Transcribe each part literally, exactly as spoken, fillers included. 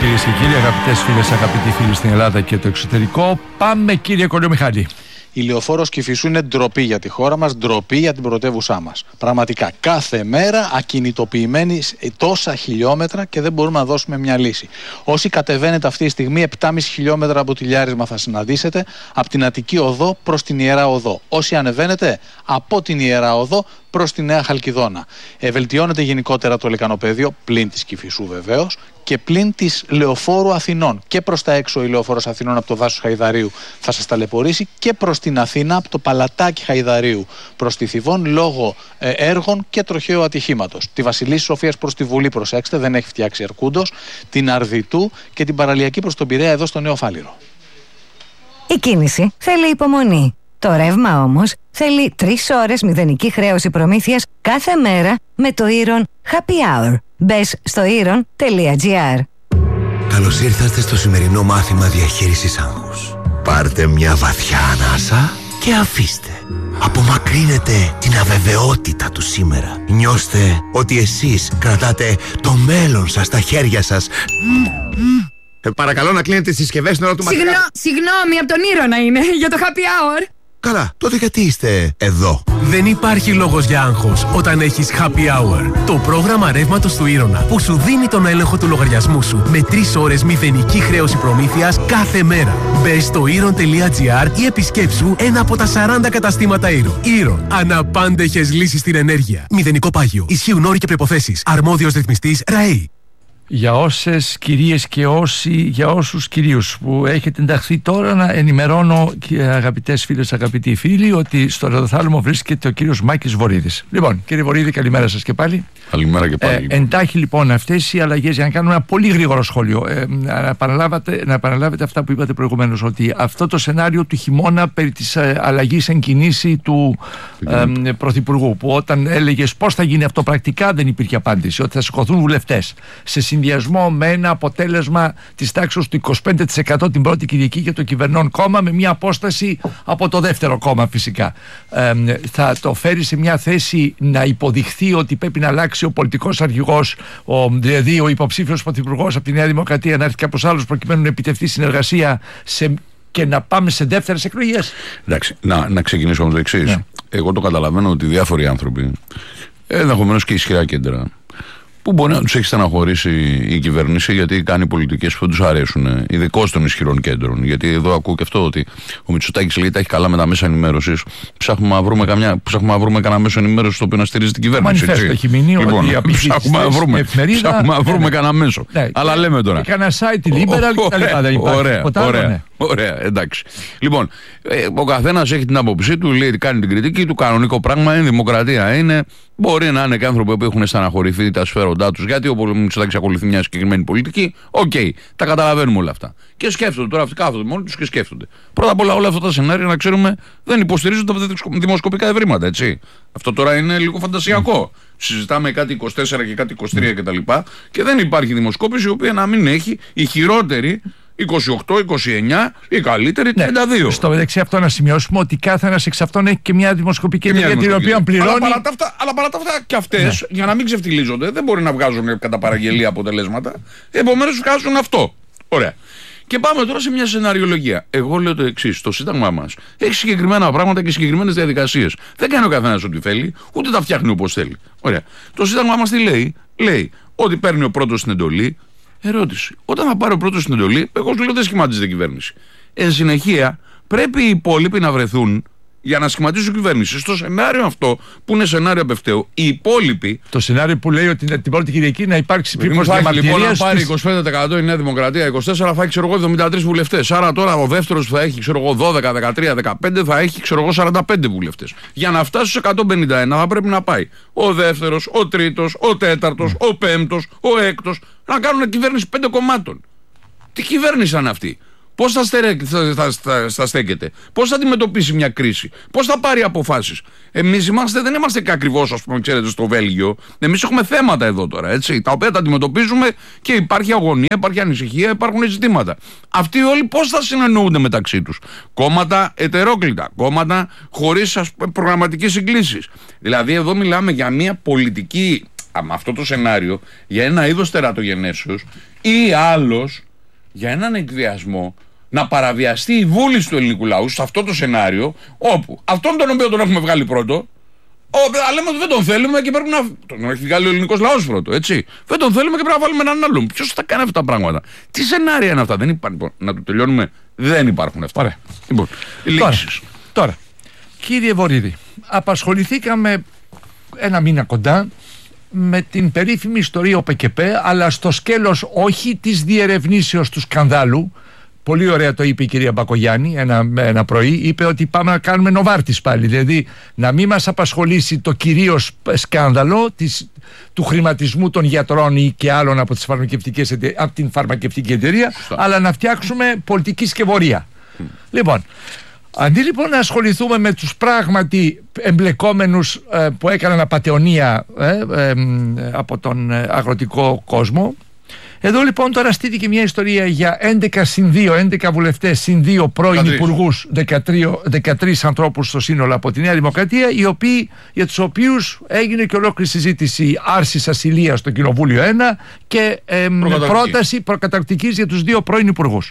κυρίες και κύριοι, αγαπητές φίλες, αγαπητοί φίλοι στην Ελλάδα και το εξωτερικό. Πάμε, κύριε Κολιομιχάλη. Η λεωφόρος Κηφισού είναι ντροπή για τη χώρα μας, ντροπή για την πρωτεύουσά μας. Πραγματικά, κάθε μέρα ακινητοποιημένοι τόσα χιλιόμετρα και δεν μπορούμε να δώσουμε μια λύση. Όσοι κατεβαίνετε αυτή τη στιγμή, επτά κόμμα πέντε χιλιόμετρα από τη Λιάρισμα θα συναντήσετε, από την Αττική Οδό προς την Ιερά Οδό. Όσοι ανεβαίνετε, από την Ιερά Οδό προς τη Νέα Χαλκιδόνα. Ε, βελτιώνεται γενικότερα το λεκανοπέδιο, πλην της Κηφισού βεβαίως, και πλην της Λεωφόρου Αθηνών. Και προς τα έξω η Λεωφόρος Αθηνών από το δάσος Χαϊδαρίου θα σας ταλαιπωρήσει, και προς την Αθήνα από το παλατάκι Χαϊδαρίου προς τη Θηβών, λόγω ε, έργων και τροχαίου ατυχήματος. Τη Βασιλής Σοφίας προς τη Βουλή, προσέξτε, δεν έχει φτιάξει Αρκούντος, την Αρδιτού και την παραλιακή προς τον Πειραιά εδώ στο Νέο Φάληρο. Η κίνηση θέλει υπομονή. Το ρεύμα όμως θέλει τρεις ώρες μηδενική χρέωση προμήθειας κάθε μέρα με το Iron Happy Hour. Μπες στο iron τελεία gr. Καλώς ήρθατε στο σημερινό μάθημα διαχείρισης άγχους. Πάρτε μια βαθιά ανάσα και αφήστε. Απομακρύνετε την αβεβαιότητα του σήμερα. Νιώστε ότι εσείς κρατάτε το μέλλον σας στα χέρια σας. Ε, παρακαλώ να κλείνετε τις συσκευές στην ώρα του μαθήματος. Συγγνώ, συγγνώμη, από τον Ήρωνα είναι, για το happy hour. Καλά, τότε γιατί είστε εδώ? Δεν υπάρχει λόγος για άγχος όταν έχεις Happy Hour. Το πρόγραμμα ρεύματος του Ήρωνα που σου δίνει τον έλεγχο του λογαριασμού σου με τρεις ώρες μηδενική χρέωση προμήθειας κάθε μέρα. Μπες στο iron τελεία gr ή επισκέψου ένα από τα σαράντα καταστήματα Iron. Iron. Αναπάντεχες λύσεις στην ενέργεια. Μηδενικό πάγιο. Ισχύουν όροι και προϋποθέσεις. Αρμόδιος ρυθμιστής ΡΑΕΗ. Για όσες κυρίες και όσοι, για όσους κυρίους που έχετε ενταχθεί τώρα, να ενημερώνω, και αγαπητές φίλες, αγαπητοί φίλοι, ότι στο ραδιοθάλαμο βρίσκεται ο κύριος Μάκης Βορίδης. Λοιπόν, κύριε Βορίδη, καλημέρα σας και πάλι. Καλημέρα και πάλι. Ε, εντάχει λοιπόν αυτές οι αλλαγές, για να κάνουμε ένα πολύ γρήγορο σχόλιο, ε, να, επαναλάβετε, να επαναλάβετε αυτά που είπατε προηγουμένως, ότι αυτό το σενάριο του χειμώνα περί της ε, αλλαγής εν κινήσει του ε, Πρωθυπουργού, που όταν έλεγες πώς θα γίνει αυτό πρακτικά, δεν υπήρχε απάντηση, ότι θα σηκωθούν βουλευτές σε συνδυασμό με ένα αποτέλεσμα της τάξης του είκοσι πέντε τοις εκατό την πρώτη Κυριακή για το κυβερνών κόμμα, με μια απόσταση από το δεύτερο κόμμα φυσικά. Ε, θα το φέρει σε μια θέση να υποδειχθεί ότι πρέπει να αλλάξει ο πολιτικός αρχηγός, ο, δηλαδή ο υποψήφιος πρωθυπουργός από τη Νέα Δημοκρατία, να έρθει κάποιος άλλος προκειμένου να επιτευχθεί συνεργασία σε, και να πάμε σε δεύτερες εκλογές. Εντάξει, να, να ξεκινήσω με το εξής. Ναι. Εγώ το καταλαβαίνω ότι διάφοροι άνθρωποι, ενδεχομένως και ισχυρά κέντρα, που μπορεί να τους έχει στεναχωρήσει η κυβέρνηση γιατί κάνει πολιτικές που δεν τους αρέσουν, ειδικώς των ισχυρών κέντρων. Γιατί εδώ ακούω και αυτό, ότι ο Μητσοτάκης λέει τα έχει καλά με τα μέσα ενημέρωσης. Ψάχνουμε να βρούμε, καμιά, ψάχνουμε να βρούμε κανένα μέσο ενημέρωσης το οποίο να στηρίζει την κυβέρνηση. Μανιφέστο έχει μείνει, λοιπόν, ότι ψάχνουμε να βρούμε, εφημερίδα, ψάχνουμε να βρούμε ναι, κανένα μέσο. Ναι, αλλά και, λέμε τώρα. Και κανένα site liberal κτλ. Δεν υπάρχει. Ωραία, ποτά, ωραία, ναι. ωραία, εντάξει. Λοιπόν, ε, ο καθένας έχει την άποψή του, λέει, κάνει την κριτική του. Κανονικό πράγμα είναι, δημοκρατία είναι. Μπορεί να είναι και άνθρωποι που έχουν στεναχωρηθεί τα συμφέροντά τους, γιατί ο Μητσοτάκης ακολουθεί μια συγκεκριμένη πολιτική. Οκ, okay, τα καταλαβαίνουμε όλα αυτά. Και σκέφτονται τώρα, αυτοί κάθονται μόνοι τους και σκέφτονται. Πρώτα απ' όλα, όλα αυτά τα σενάρια, να ξέρουμε, δεν υποστηρίζονται από τα δημοσκοπικά ευρήματα, έτσι. Αυτό τώρα είναι λίγο φαντασιακό. Mm. Συζητάμε κάτι είκοσι τέσσερα και κάτι είκοσι τρία mm. κτλ. Και, και δεν υπάρχει δημοσκόπηση η οποία να μην έχει η χειρότερη είκοσι οκτώ, είκοσι εννιά, η καλύτερη τριάντα δύο. Ναι, στο μεταξύ αυτό να σημειώσουμε ότι κάθε ένας εξ αυτών έχει και μια δημοσκοπική εταιρεία την οποία πληρώνει. Αλλά παρά τα αυτά, αλλά παρά τα αυτά και αυτές, ναι, για να μην ξεφτιλίζονται, δεν μπορεί να βγάζουν κατά παραγγελία αποτελέσματα. Επομένως βγάζουν αυτό. Ωραία. Και πάμε τώρα σε μια σεναριολογία. Εγώ λέω το εξής: το Σύνταγμά μας έχει συγκεκριμένα πράγματα και συγκεκριμένες διαδικασίες. Δεν κάνει ο καθένας ό,τι θέλει, ούτε τα φτιάχνει όπως θέλει. Ωραία. Το Σύνταγμά μας τι λέει? Λέει ότι παίρνει ο πρώτος την εντολή. Ερώτηση. Όταν θα πάρει ο πρώτος την εντολή, εγώ σου λέω δεν σχηματίζεται κυβέρνηση. Εν συνεχεία, πρέπει οι υπόλοιποι να βρεθούν για να σχηματίσουν κυβέρνηση. Στο σενάριο αυτό, που είναι σενάριο απευταίο, οι υπόλοιποι. Το σενάριο που λέει ότι την πρώτη Κυριακή να υπάρξει πυρηνικός διαμαρτυρίας. Λοιπόν, να πάρει είκοσι πέντε τοις εκατό η Νέα Δημοκρατία, είκοσι τέσσερα θα έχει, ξέρω εγώ, εβδομήντα τρεις βουλευτές. Άρα τώρα ο δεύτερος θα έχει, ξέρω εγώ, δώδεκα, δεκατρία, δεκαπέντε, θα έχει, ξέρω εγώ, σαράντα πέντε βουλευτές. Για να φτάσει στους εκατόν πενήντα ένα θα πρέπει να πάει ο δεύτερος, ο τρίτος, ο τέταρτος, mm. ο πέμπτος, ο έκτος να κάνουν κυβέρνηση πέντε κομμάτων. Τι κυβέρνηση είναι αυτή? Πώς θα, στερέ, θα, θα, θα, θα στέκεται, πώς θα αντιμετωπίσει μια κρίση, πώς θα πάρει αποφάσεις? Εμείς είμαστε, δεν είμαστε και ακριβώς, ας πούμε, ξέρετε, στο Βέλγιο. Εμείς έχουμε θέματα εδώ τώρα, έτσι, τα οποία τα αντιμετωπίζουμε και υπάρχει αγωνία, υπάρχει ανησυχία, υπάρχουν ζητήματα. Αυτοί όλοι πώς θα συνεννοούνται μεταξύ τους? Κόμματα ετερόκλητα, κόμματα χωρίς προγραμματικές συγκλήσεις. Δηλαδή, εδώ μιλάμε για μια πολιτική με αυτό το σενάριο για ένα είδος τερατογενέσεως ή άλλος για έναν εκβιασμό να παραβιαστεί η βούληση του ελληνικού λαού σε αυτό το σενάριο, όπου αυτόν τον οποίο τον έχουμε βγάλει πρώτο, αλλά λέμε ότι δεν τον θέλουμε και πρέπει να. Τον έχει βγάλει ο ελληνικός λαός πρώτο, έτσι. Δεν τον θέλουμε και πρέπει να βάλουμε έναν άλλον. Ποιος θα κάνει αυτά τα πράγματα? Τι σενάρια είναι αυτά? Δεν υπάρχουν. Να το τελειώνουμε. Δεν υπάρχουν αυτά. Ωραία. Λοιπόν, τώρα, τώρα, κύριε Βορίδη, απασχοληθήκαμε ένα μήνα κοντά με την περίφημη ιστορία ΟΠΕΚΕΠ, αλλά στο σκέλος όχι της διερευνήσεως του σκανδάλου. Πολύ ωραία το είπε η κυρία Μπακογιάννη ένα, ένα πρωί. Είπε ότι πάμε να κάνουμε Νοβάρτις πάλι. Δηλαδή να μην μας απασχολήσει το κυρίως σκάνδαλο της, του χρηματισμού των γιατρών ή και άλλων από, τις φαρμακευτικές, από την φαρμακευτική εταιρεία, Σωστά. αλλά να φτιάξουμε πολιτική σκευωρία. Mm. Λοιπόν, αντί λοιπόν να ασχοληθούμε με τους πράγματι εμπλεκόμενους ε, που έκαναν απατεωνία ε, ε, ε, από τον ε, αγροτικό κόσμο, εδώ λοιπόν τώρα στήθηκε μια ιστορία για έντεκα συν δύο, έντεκα βουλευτές συν δύο πρώην υπουργούς, δεκατρείς ανθρώπους στο σύνολο από τη Νέα Δημοκρατία, οι οποίοι, για τους οποίους έγινε και ολόκληρη συζήτηση άρσης ασυλίας στο Κοινοβούλιο ένα και ε, πρόταση προκαταρκτικής για τους δύο πρώην υπουργούς.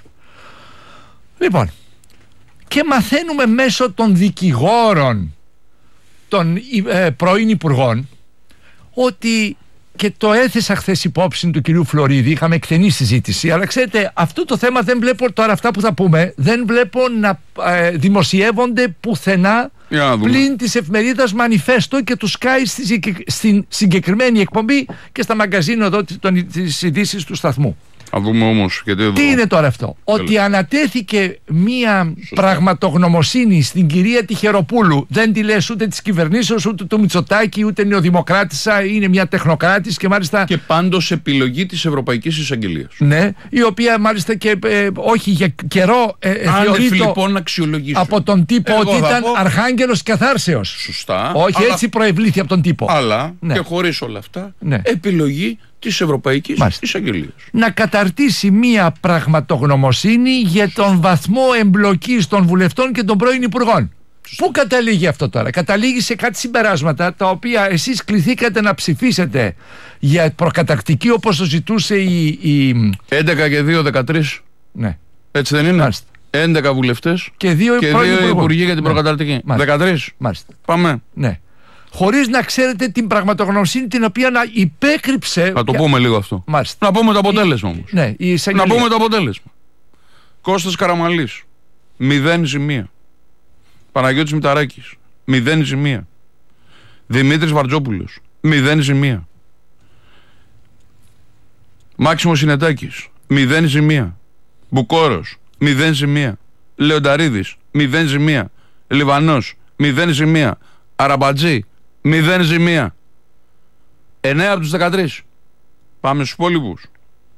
Λοιπόν, και μαθαίνουμε μέσω των δικηγόρων των ε, πρώην υπουργών ότι, και το έθεσα χθες υπόψη του κυρίου Φλωρίδη, είχαμε εκτενή συζήτηση, αλλά ξέρετε, αυτό το θέμα δεν βλέπω τώρα, αυτά που θα πούμε, δεν βλέπω να ε, δημοσιεύονται πουθενά πλην της εφημερίδας Μανιφέστο και του Sky στη, στην συγκεκριμένη εκπομπή και στα μαγκαζίνο εδώ τις ειδήσεις του σταθμού. Θα δούμε όμως, γιατί εδώ... Τι είναι τώρα αυτό? Έλα. Ότι ανατέθηκε μία Σωστά. πραγματογνωμοσύνη στην κυρία Τυχεροπούλου. Δεν τη λες ούτε της κυβερνήσεως, ούτε του Μητσοτάκη, ούτε νεοδημοκράτησα. Είναι μια τεχνοκράτης και μάλιστα. Και πάντως επιλογή της Ευρωπαϊκής Εισαγγελίας. Ναι, η οποία μάλιστα και ε, όχι για καιρό ε, θεωρείται λοιπόν από τον τύπο Εγώ ότι ήταν πω... αρχάγγελος καθάρσεως. Σωστά. Όχι, αλλά... έτσι προευλήθη από τον τύπο. Αλλά ναι. και χωρίς όλα αυτά, ναι. επιλογή της Ευρωπαϊκής Εισαγγελίας. Να καταρτήσει μία πραγματογνωμοσύνη για τον βαθμό εμπλοκής των βουλευτών και των πρώην υπουργών. Πού καταλήγει αυτό τώρα? Καταλήγει σε κάτι συμπεράσματα τα οποία εσείς κληθήκατε να ψηφίσετε για προκατακτική, όπως το ζητούσε η... η... έντεκα και δύο, δεκατρείς. Ναι. Έτσι δεν είναι? Μάλιστα. έντεκα βουλευτές και δύο, και δύο υπουργοί για την ναι. προκαταρτική. Μάλιστα. δεκατρείς. Μάλιστα. Πάμε. Ναι. Χωρίς να ξέρετε την πραγματογνωμοσύνη την οποία να υπέκρυψε. Να το και... πούμε λίγο αυτό. Μάλιστα. Να πούμε το αποτέλεσμα όμως. Ναι, η να πούμε το αποτέλεσμα. Κώστας Καραμανλής, μηδέν ζημία. Παναγιώτης Μηταράκης, μηδέν ζημία. Δημήτρης Βαρτζόπουλος, μηδέν ζημία. Μάξιμος Συνετάκης, μηδέν ζημία. Μπουκόρος, μηδέν ζημία. Λεονταρίδης, μηδέν ζημία. Λιβανός, μηδέν ζημία. Αραμπατζή, μηδέν ζημία. εννέα από τους δεκατρείς. Πάμε στους υπόλοιπους.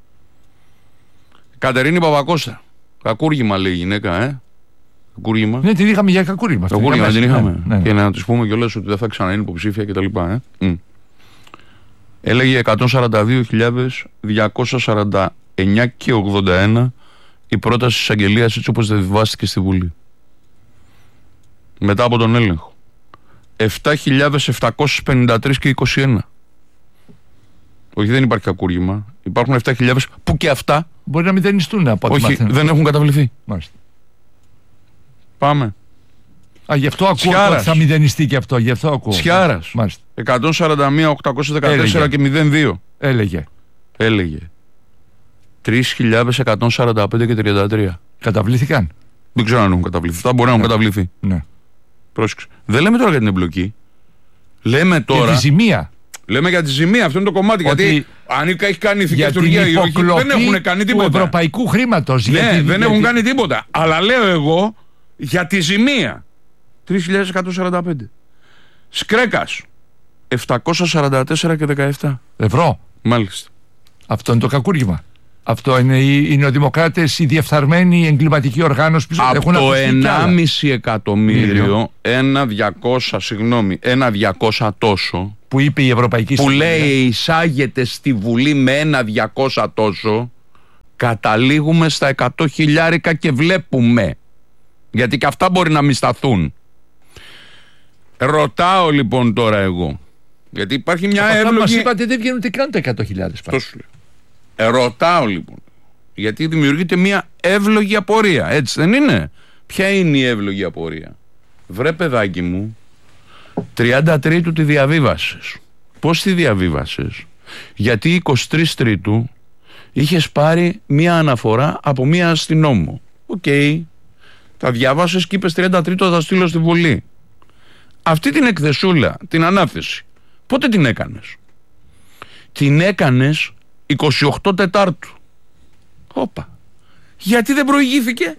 Κατερίνη Παπακώστα. Κακούργημα λέει η γυναίκα, ε. Κακούργημα. Ναι, την είχαμε για κακούργημα. Κακούργημα την είχαμε. Ναι, ναι. Και να της πούμε κιόλας ότι δεν θα ξαναείνει υποψήφια κτλ. Ε. Mm. Έλεγε εκατόν σαράντα δύο χιλιάδες διακόσια σαράντα εννέα και ογδόντα ένα η πρόταση της εισαγγελίας έτσι όπως διαβάστηκε στη Βουλή. Μετά από τον έλεγχο. επτά χιλιάδες επτακόσιες πενήντα τρεις και είκοσι ένα. Όχι, δεν υπάρχει κακούργημα. Υπάρχουν επτά χιλιάδες που και αυτά μπορεί να μηδενιστούν από ό,τι όχι, μαθαίνω. Δεν έχουν καταβληθεί. Μάλιστα. Πάμε. Α, γι' αυτό ακούω ότι θα μηδενιστεί και αυτό. Γι' αυτό ακούω. Σιάρας. Μάλιστα. εκατόν σαράντα μία οκτακόσια δεκατέσσερα Έλεγε. Και μηδέν δύο. Έλεγε. Έλεγε. τρεις χιλιάδες εκατόν σαράντα πέντε και τριάντα τρία. Καταβλήθηκαν. Δεν ξέρω αν έχουν καταβληθεί. Θα μπορεί να έχουν ναι. καταβληθεί. Ναι. Πρόσεξε. Δεν λέμε τώρα για την εμπλοκή. Λέμε τώρα. Για τη ζημία. Λέμε για τη ζημία. Αυτό είναι το κομμάτι. Ότι γιατί αν έχει κάνει ηθική λειτουργία ή όχι, δεν έχουν κάνει τίποτα. Του ευρωπαϊκού χρήματος. Ναι, γιατί, δεν γιατί... έχουν κάνει τίποτα. Αλλά λέω εγώ για τη ζημία. τρεις χιλιάδες εκατόν σαράντα πέντε. Σκρέκας. επτακόσια σαράντα τέσσερα και δεκαεπτά. Ευρώ. Μάλιστα. Αυτό είναι το κακούργημα. Αυτό είναι οι, οι νεοδημοκράτες, η διεφθαρμένη εγκληματική οργάνωση που έχουν από το ενάμιση εκατομμύριο, ένα διακόσια, συγγνώμη, ένα διακόσια τόσο που είπε η Ευρωπαϊκή που Συνήθεια. Λέει εισάγεται στη Βουλή με ένα διακόσια τόσο, καταλήγουμε στα εκατό χιλιάρικα και βλέπουμε. Γιατί και αυτά μπορεί να μην σταθούν. Ρωτάω λοιπόν τώρα εγώ, Γιατί υπάρχει μια Αυτά εύλογη. μας είπατε δεν βγαίνουν ούτε καν τα εκατό χιλιάδες. Αυτό σου λέω. Ε, ρωτάω λοιπόν. Γιατί δημιουργείται μια εύλογη απορία. Έτσι δεν είναι? Ποια είναι η εύλογη απορία? Βρε παιδάκι μου, τριάντα Τρίτου τη διαβίβασες. Πώς τη διαβίβασες? Γιατί είκοσι τρεις Τρίτου είχες πάρει μια αναφορά από μια αστυνόμο. Οκ. Okay. Τα διάβασες και είπες τριάντα Τρίτου θα στείλω στη Βουλή. Αυτή την εκθεσούλα, την ανάθεση, πότε την έκανες? Την έκανες είκοσι οκτώ Τετάρτου. Όπα. Γιατί δεν προηγήθηκε?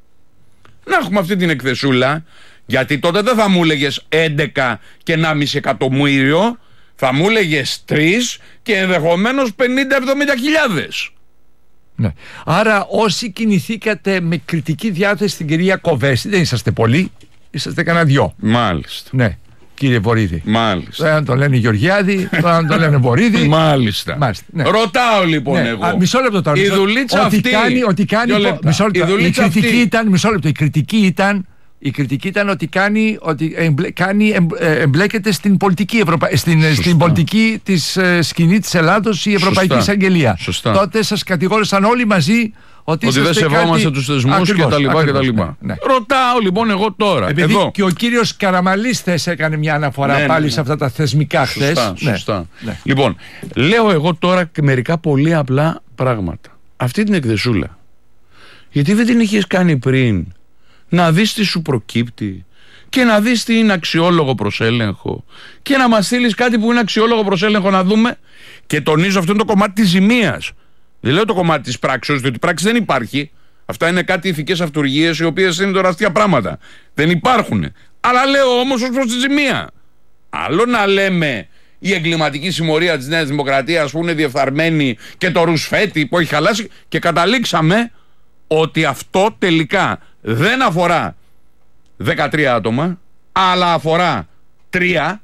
Να έχουμε αυτή την εκθεσούλα. Γιατί τότε δεν θα μου έλεγες έντεκα και ενάμιση εκατομμύριο, θα μου έλεγες τρεις και ενδεχομένως πενήντα με εβδομήντα χιλιάδες. Ναι. Άρα όσοι κινηθήκατε με κριτική διάθεση στην κυρία Κοβέση, δεν είσαστε πολλοί, είσαστε κανένα δυο. Μάλιστα. Ναι, κύριε Βορίδη. Μάλιστα. Το έναν τον λένε Γεωργιάδη, το έναν τον λένε Βορίδη. Μάλιστα. Μάλιστα. Ναι. Ρωτάω λοιπόν Ναι. εγώ. Α, μισό λεπτό τώρα. Η δουλίτσα ότι αυτή. Κάνει, ότι κάνει, μισό λεπτό. Η, Η, δουλίτσα κριτική αυτή. ήταν, μισό λεπτό, η κριτική ήταν, η κριτική ήταν ότι, κάνει, ότι εμπλε, κάνει, εμ- ε, εμπλέκεται στην πολιτική, Ευρωπα... στην, στην πολιτική της ε, σκηνή της Ελλάδος η Ευρωπαϊκή Σωστά. Εισαγγελία. Σωστά. Τότε σας κατηγόρησαν όλοι μαζί ότι, Ότι δεν είσαστε σεβόμαστε κάτι... τους θεσμούς Ακριβώς, και τα λοιπά και τα ακριβώς, λοιπά. ναι, ναι. Ρωτάω λοιπόν εγώ τώρα. Επειδή εδώ. και ο κύριος Καραμαλής θες έκανε μια αναφορά Ναι, πάλι ναι, ναι. σε αυτά τα θεσμικά χθες. Σωστά, Ναι. σωστά. Ναι. Λοιπόν, λέω εγώ τώρα και μερικά πολύ απλά πράγματα. Αυτή την εκθεσούλα, γιατί δεν την είχες κάνει πριν? Να δεις τι σου προκύπτει και να δεις τι είναι αξιόλογο προς έλεγχο και να μας στείλεις κάτι που είναι αξιόλογο προς έλεγχο να δούμε. Και τονίζω, αυτό είναι το κομμάτι της ζημίας. Δεν λέω το κομμάτι της πράξης, διότι πράξη δεν υπάρχει. Αυτά είναι κάτι ηθικές αυτουργίες οι οποίες είναι τώρα αστεία πράγματα. Δεν υπάρχουν. Αλλά λέω όμως ως προς τη ζημία. Άλλο να λέμε η εγκληματική συμμορία της Νέας Δημοκρατίας που είναι διεφθαρμένη και το ρουσφέτη που έχει χαλάσει, και καταλήξαμε ότι αυτό τελικά δεν αφορά δεκατρία άτομα, αλλά αφορά τρία,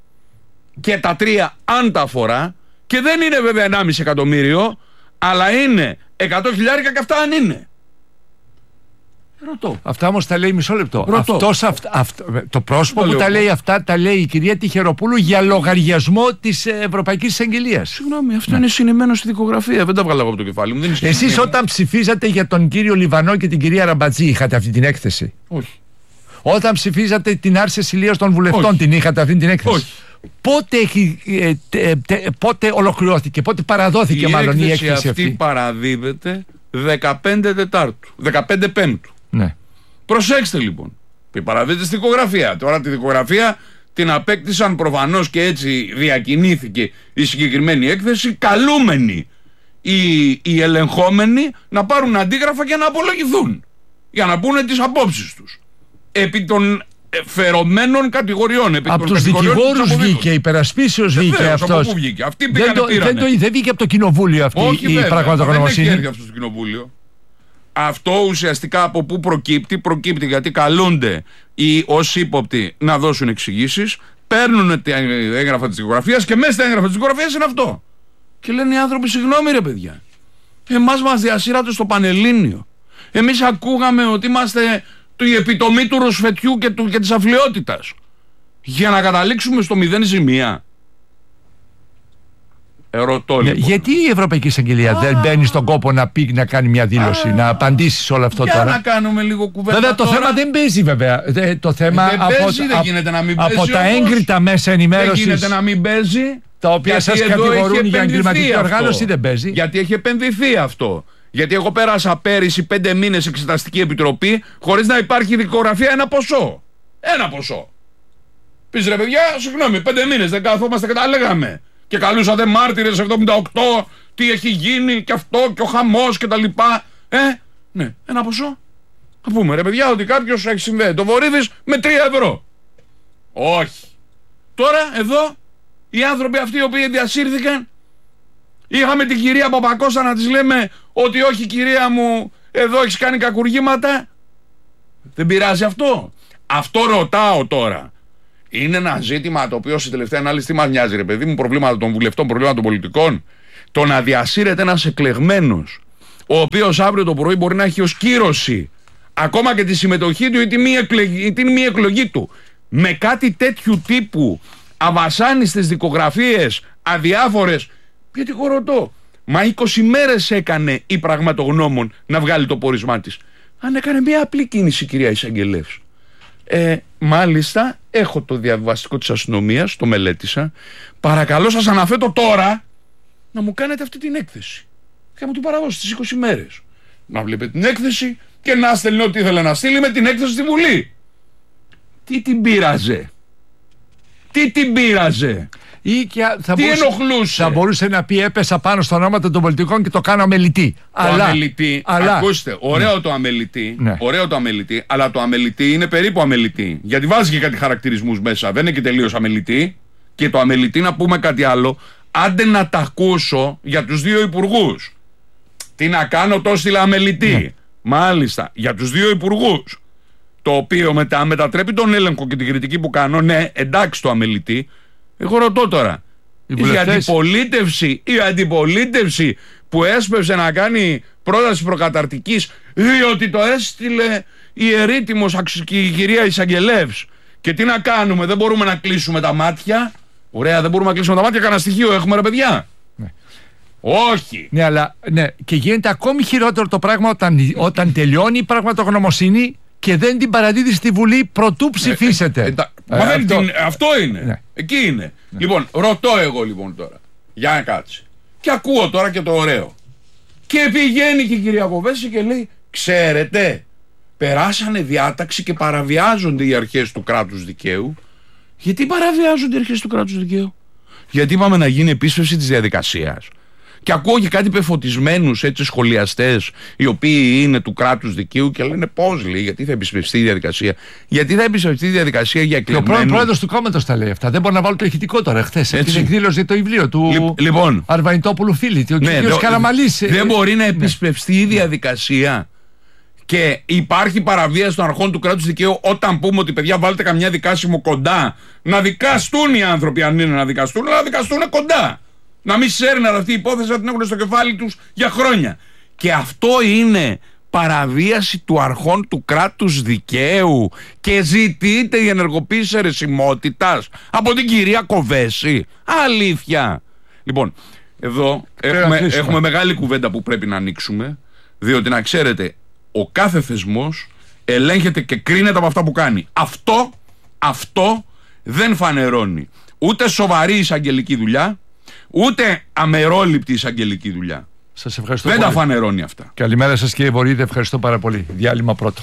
και τα τρία αν τα αφορά, και δεν είναι βέβαια ενάμιση εκατομμύριο, αλλά είναι εκατό χιλιάρικα, και αυτά αν είναι. Ρωτώ. Αυτά όμως τα λέει, μισό λεπτό. Ρωτώ. Αυτός, αυ, αυ, το πρόσωπο Το που λέω τα εγώ. λέει αυτά τα λέει η κυρία Τυχεροπούλου για λογαριασμό της ε, Ευρωπαϊκής Εισαγγελίας. Συγγνώμη, αυτό είναι συνημμένο στη δικογραφία. Δεν τα βγάλω εγώ από το κεφάλι μου. Δεν είναι Εσείς συνημμένο. όταν ψηφίζατε για τον κύριο Λιβανό και την κυρία Ραμπατζή είχατε αυτή την έκθεση? Όχι. Όταν ψηφίζατε την άρση ασυλίας των βουλευτών Όχι. την είχατε αυτή την έκθεση? Όχι. Πότε, έχει, ε, τε, τε, πότε ολοκληρώθηκε, πότε παραδόθηκε Η μάλλον η έκθεση έκθεση αυτή, αυτή? παραδίδεται δεκαπέντε Τετάρτου, δεκαπέντε Πέμπτου. Ναι. Προσέξτε λοιπόν. Η παραδίδεται στη δικογραφία. Τώρα τη δικογραφία την απέκτησαν προφανώς, και έτσι διακινήθηκε η συγκεκριμένη έκθεση, καλούμενοι οι, οι ελεγχόμενοι να πάρουν αντίγραφα και να απολογηθούν, για να πούνε τις απόψεις τους επί των φερωμένων κατηγοριών. Επί Από των τους κατηγοριών δικηγόρους της αποδείξεως. βγήκε, υπερασπίσεως βγήκε Βεβαίως, από αυτός. πού βγήκε? Αυτοί Δεν, πήγανε, το, πήρανε. δεν, το, δεν βγήκε από το κοινοβούλιο αυτή Όχι, η βέβαια, δεν πραγματογνωμοσύνη. έχει έρθει αυτό στο κοινοβούλιο. Αυτό ουσιαστικά από πού προκύπτει? Προκύπτει γιατί καλούνται οι ως ύποπτοι να δώσουν εξηγήσεις, παίρνουν τα έγγραφα της δικογραφίας και μέσα στα έγγραφα της δικογραφίας είναι αυτό. Και λένε οι άνθρωποι, συγγνώμη ρε παιδιά, εμάς μας διασύρατε στο Πανελλήνιο. Εμείς ακούγαμε ότι είμαστε η επιτομή του ρουσφετιού και, του, και της αφλιότητας. Για να καταλήξουμε στο μηδέν ζημία. Ερωτώ Ναι, λοιπόν. γιατί η Ευρωπαϊκή Εισαγγελία δεν μπαίνει στον κόπο να πει, να κάνει μια δήλωση, να απαντήσει σε όλο αυτό Για τώρα? να κάνουμε λίγο κουβέντα. Βέβαια το τώρα. θέμα δεν παίζει βέβαια. Δε- Το θέμα δεν από, παίζει, δεν α- γίνεται να μην από παίζει τα όμως. έγκριτα μέσα Δεν ενημέρωσης, γίνεται να μην παίζει. τα οποία γιατί σας εδώ κατηγορούν έχει για επενδυθεί εγκληματική αυτό. οργάνωση, δεν παίζει. Γιατί έχει επενδυθεί αυτό. Γιατί εγώ πέρασα πέρυσι πέντε μήνες εξεταστική επιτροπή χωρίς να υπάρχει δικογραφία, ένα ποσό. Ένα ποσό. Πεις ρε παιδιά, συγγνώμη, πέντε μήνες δεν καθόμαστε και τα λέγαμε. Και καλούσατε μάρτυρες εβδομήντα οκτώ, τι έχει γίνει και αυτό και ο χαμός και τα λοιπά. Ε, ναι, ένα ποσό. Θα πούμε ρε παιδιά ότι κάποιος έχει συμβαίνει το Βορύδης με τρία ευρώ. Όχι. Τώρα εδώ οι άνθρωποι αυτοί οι οποίοι διασύρθηκαν, είχαμε την κυρία Παπακώστα να της λέμε ότι όχι κυρία μου, εδώ έχεις κάνει κακουργήματα. Δεν πειράζει αυτό. Αυτό ρωτάω τώρα. Είναι ένα ζήτημα το οποίο στη τελευταία ανάλυση τι μας νοιάζει ρε παιδί μου, προβλήματα των βουλευτών, προβλήματα των πολιτικών. Το να διασύρεται ένας εκλεγμένος, ο οποίος αύριο το πρωί μπορεί να έχει ως κύρωση ακόμα και τη συμμετοχή του ή τη μη εκλογή, ή τη μη εκλογή του, με κάτι τέτοιου τύπου αβασάνιστες δικογραφίες, αδιάφορες. Γιατί εγώ ρωτώ, μα είκοσι μέρες έκανε η πραγματογνώμων να βγάλει το πόρισμά της. Αν έκανε μια απλή κίνηση, κυρία Εισαγγελεύς. Ε, μάλιστα, έχω το διαβαστικό της αστυνομίας, το μελέτησα. Παρακαλώ σας αναφέρω τώρα να μου κάνετε αυτή την έκθεση. Και να μου την παραδώσετε στις είκοσι μέρες. Να βλέπετε την έκθεση και να στέλνει ό,τι ήθελε να στείλει με την έκθεση στη Βουλή. Τι την πείραζε? Τι την πείραζε? Ή και θα τι μπορούσε, ενοχλούσε? Θα μπορούσε να πει έπεσα πάνω στα ονόματα των πολιτικών και το κάνω αμελητή. Το αλλά, αμελητή, αλλά, ακούστε, ωραίο ναι. το αμελητή, ναι. ωραίο το αμελητή, αλλά το αμελητή είναι περίπου αμελητή. Γιατί βάζει και κάτι χαρακτηρισμούς μέσα, δεν είναι και τελείως αμελητή. Και το αμελητή, να πούμε κάτι άλλο, άντε να τα ακούσω για τους δύο υπουργούς. Τι να κάνω, το στείλα αμελητή. Ναι. Μάλιστα, για τους δύο υπουργούς. Το οποίο μετά μετατρέπει τον έλεγχο και την κριτική που κάνω, ναι, εντάξει το αμελητή. Εγώ ρωτώ τώρα, η αντιπολίτευση, η αντιπολίτευση που έσπευσε να κάνει πρόταση προκαταρτικής διότι το έστειλε η ερήτημος η κυρία Εισαγγελεύς. Και τι να κάνουμε, δεν μπορούμε να κλείσουμε τα μάτια? Ωραία, δεν μπορούμε να κλείσουμε τα μάτια, κανένα στοιχείο έχουμε, ρε παιδιά? Ναι. Όχι. Ναι, αλλά ναι, και γίνεται ακόμη χειρότερο το πράγμα όταν, όταν τελειώνει η πραγματογνωμοσύνη και δεν την παραδίδει στη Βουλή προτού ψηφίσετε. Ε, ε, ε, μα δεν αυτό... Την, αυτό είναι. Ναι. Εκεί είναι. Ναι. Λοιπόν, ρωτώ εγώ λοιπόν τώρα. Για να κάτσει. Και ακούω τώρα και το ωραίο. Και πηγαίνει και η κυρία Κοβέση και λέει, ξέρετε, περάσανε διάταξη και παραβιάζονται οι αρχές του κράτους δικαίου. Γιατί παραβιάζονται οι αρχές του κράτους δικαίου? Γιατί είπαμε να γίνει επίσπευση της διαδικασίας. Και ακούω και κάτι πεφωτισμένους έτσι σχολιαστές, οι οποίοι είναι του κράτους δικαίου και λένε πώς, λέει, γιατί θα επισπευστεί η διαδικασία? Γιατί θα επισπευστεί η διαδικασία για εκλεγμένους? Και ο πρώην πρόεδρος του κόμματος τα λέει αυτά. Δεν μπορεί να βάλω το ηχητικό τώρα. Χθες την εκδήλωση το βιβλίο του λοιπόν, Αρβανιτόπουλου Φίλη, ο ναι, κ. Καραμαλής. Δεν μπορεί να επισπευστεί ναι. η διαδικασία. Και υπάρχει παραβίαση των αρχών του κράτους δικαίου όταν πούμε ότι παιδιά βάλτε καμιά δικάσιμο κοντά. Να δικαστούν οι άνθρωποι, αν είναι να δικαστούν, αλλά να δικαστούν κοντά. Να μην σέρναν αυτή η υπόθεση, να την έχουν στο κεφάλι τους για χρόνια. Και αυτό είναι παραβίαση του αρχών του κράτους δικαίου και ζητείται η ενεργοποίηση αιρεσιμότητας από την κυρία Κοβέση. Αλήθεια. Λοιπόν, εδώ έχουμε, έχουμε μεγάλη κουβέντα που πρέπει να ανοίξουμε, διότι να ξέρετε, ο κάθε θεσμός ελέγχεται και κρίνεται από αυτά που κάνει. Αυτό, αυτό δεν φανερώνει ούτε σοβαρή εισαγγελική δουλειά, ούτε αμερόληπτη εισαγγελική δουλειά. Σας ευχαριστώ δεν πολύ. Τα φανερώνει αυτά. Καλημέρα σας κύριε Βορίδη, ευχαριστώ πάρα πολύ. Διάλειμμα πρώτο.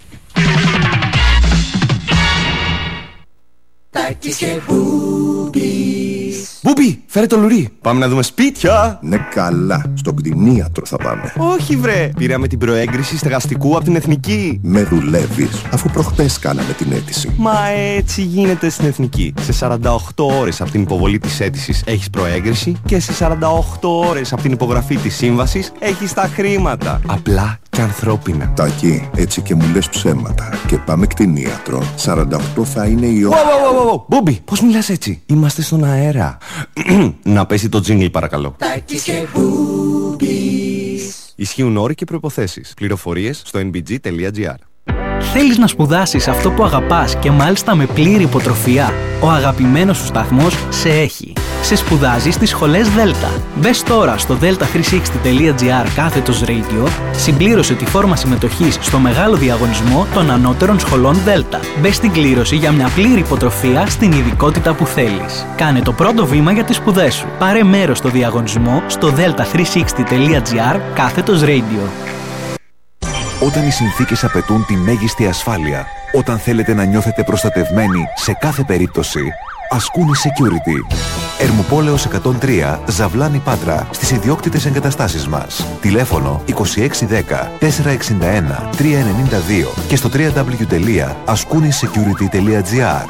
Τάκης και Μπούμπης. Μπούμπη, φέρε το λουρί. Πάμε να δούμε σπίτια. Ναι, καλά. Στον κτηνίατρο θα πάμε. Όχι, βρε. Πήραμε την προέγκριση στεγαστικού από την Εθνική. Με δουλεύεις, αφού προχτές κάναμε την αίτηση. Μα έτσι γίνεται στην Εθνική. Σε σαράντα οκτώ ώρες από την υποβολή της αίτησης έχεις προέγκριση και σε σαράντα οκτώ ώρες από την υπογραφή της σύμβασης έχεις τα χρήματα. Απλά και ανθρώπινα. Τάκη, έτσι και μου λες ψέματα. Και πάμε κτηνίατρο. σαράντα οκτώ θα είναι η ώρα. Μπούμπη, πώς μιλάς έτσι? Είμαστε στον αέρα. Να πέσει το τζίνγκλ παρακαλώ. Τάκης και Μπούμπης. Ισχύουν όροι και προϋποθέσεις. Πληροφορίες στο εν μπι τζι τελεία τζι άρ. Θέλεις να σπουδάσεις αυτό που αγαπάς και μάλιστα με πλήρη υποτροφία? Ο αγαπημένος σου σταθμός σε έχει. Σε σπουδάζει στις σχολές Δέλτα. Μπες τώρα στο δέλτα τριακόσια εξήντα τελεία τζι άρ κάθετος radio, συμπλήρωσε τη φόρμα συμμετοχής στο μεγάλο διαγωνισμό των ανώτερων σχολών Δέλτα. Μπες στην κλήρωση για μια πλήρη υποτροφία στην ειδικότητα που θέλεις. Κάνε το πρώτο βήμα για τις σπουδές σου. Πάρε μέρος στο διαγωνισμό στο δέλτα τριακόσια εξήντα τελεία τζι άρ κάθετος radio. Όταν οι συνθήκες απαιτούν τη μέγιστη ασφάλεια, όταν θέλετε να νιώθετε προστατευμένοι σε κάθε περίπτωση, Ασκούνη Security. Ερμοπόλεως εκατόν τρία, Ζαβλάνη Πάτρα, στις ιδιόκτητες εγκαταστάσεις μας. Τηλέφωνο είκοσι έξι δέκα τετρακόσια εξήντα ένα τριακόσια ενενήντα δύο και στο double-u double-u double-u τελεία ασκούνη security τελεία τζι άρ.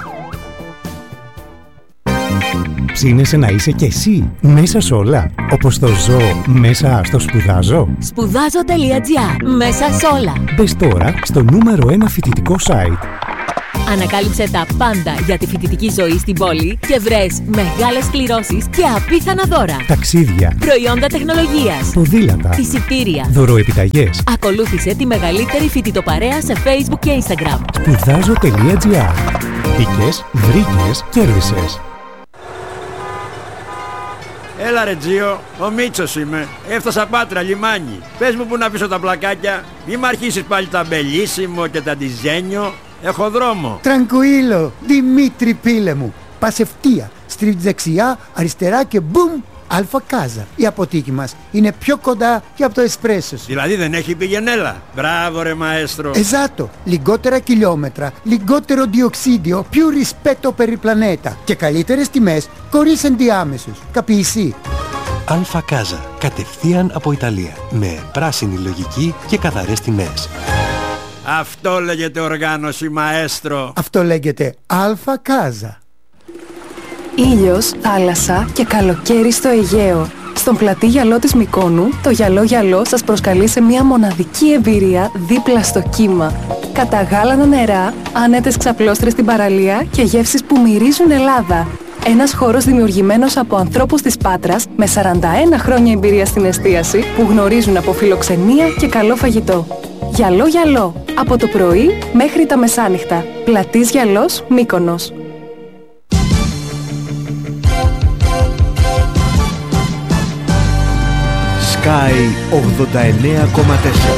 Ψήνεσαι να είσαι κι εσύ μέσα σ' όλα, όπως το ζω μέσα στο σπουδάζω. σπουδάζω τελεία τζι άρ. Μέσα σ' όλα. Μπες τώρα στο νούμερο ένα φοιτητικό site. Ανακάλυψε τα πάντα για τη φοιτητική ζωή στην πόλη και βρες μεγάλες κληρώσεις και απίθανα δώρα. Ταξίδια, προϊόντα τεχνολογίας, ποδήλατα, εισιτήρια, δωροεπιταγές. Ακολούθησε τη μεγαλύτερη φοιτητοπαρέα σε Facebook και Instagram. σπουδάζω τελεία τζι άρ. Μπήκες, βρήκες, κέρδισες. Έλα ρε Τζίο, ο Μίτσος είμαι. Έφτασα Πάτρα, λιμάνι. Πες μου που να πίσω τα πλακάκια. Μη μ' αρχίσεις πάλι τα μπελίσιμο και τα ντιζένιο. Έχω δρόμο. Τρανκουίλο, Δημήτρη πίλε μου. Πας ευθεία, στρίβεις δεξιά, αριστερά και μπουμ, Αλφα Κάζα. Η αποθήκη μας είναι πιο κοντά και από το εσπρέσο σου. Δηλαδή δεν έχει πηγενέλα. Μπράβο ρε μαέστρο. Εζάτο, λιγότερα χιλιόμετρα, λιγότερο διοξίδιο, più rispetto per il planeta και καλύτερες τιμές χωρίς ενδιάμεσους. Καπιεισί. Αλφα Κάζα, κατευθείαν από Ιταλία, με πράσινη λογική και καθαρές τιμές. Αυτό λέγεται οργάνωση μαέστρο. Αυτό λέγεται Αλφα Κάζα. Ήλιος, θάλασσα και καλοκαίρι στο Αιγαίο. Στον πλατή γυαλό της Μυκόνου, το γυαλό γυαλό σας προσκαλεί σε μια μοναδική εμπειρία δίπλα στο κύμα. Καταγάλανα νερά, άνετες ξαπλώστρες στην παραλία και γεύσεις που μυρίζουν Ελλάδα. Ένας χώρος δημιουργημένος από ανθρώπους της Πάτρας με σαράντα ένα χρόνια εμπειρία στην εστίαση που γνωρίζουν από φιλοξενία και καλό φαγητό. Γυαλό γυαλό, από το πρωί μέχρι τα μεσάνυχτα. Πλατής γυαλός, Μύκονος. Sky ογδόντα εννέα κόμμα τέσσερα.